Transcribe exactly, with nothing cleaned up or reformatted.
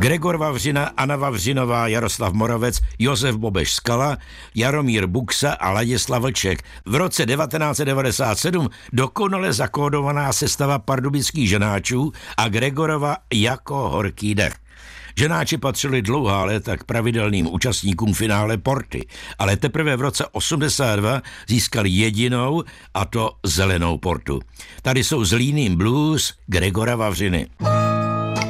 Gregor Vavřina, Anna Vavřinová, Jaroslav Moravec, Josef Bobeš Skala, Jaromír Buxa a Ladislav Vlček. V roce devatenáct set devadesát sedm dokonale zakódovaná sestava pardubických ženáčů a Gregorova jako horký dech. Ženáči patřili dlouhá léta k pravidelným účastníkům finále Porty, ale teprve v roce osmdesát dva získali jedinou, a to zelenou portu. Tady jsou s líným blues Gregora Vavřiny.